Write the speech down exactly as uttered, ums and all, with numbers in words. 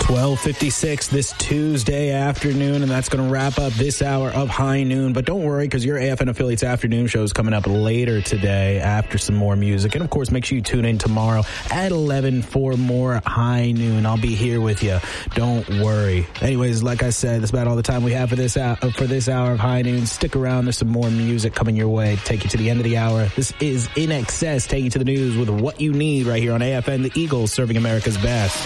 twelve fifty-six this Tuesday afternoon, and that's going to wrap up this hour of High Noon. But don't worry, because your A F N Affiliates afternoon show is coming up later today after some more music. And, of course, make sure you tune in tomorrow at eleven for more High Noon. I'll be here with you. Don't worry. Anyways, like I said, that's about all the time we have for this, hour, for this hour of High Noon. Stick around. There's some more music coming your way to take you to the end of the hour. This is In Excess, taking you to the news with what you need right here on A F N, the Eagles, serving America's best.